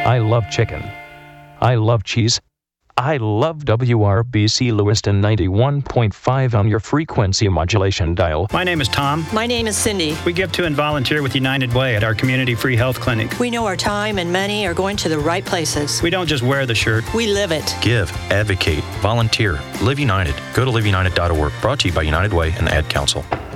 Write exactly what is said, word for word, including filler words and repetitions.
I love chicken. I love cheese. I love W R B C Lewiston ninety-one point five on your frequency modulation dial. My name is Tom. My name is Cindy. We give to and volunteer with United Way at our community free health clinic. We know our time and money are going to the right places. We don't just wear the shirt. We live it. Give, advocate, volunteer, Live United. Go to live united dot org. Brought to you by United Way and the Ad Council.